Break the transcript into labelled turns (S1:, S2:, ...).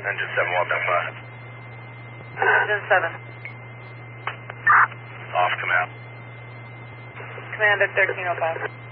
S1: Engine 7, walk down 5.
S2: Engine 7.
S1: Off, come out.
S2: Commander 1305.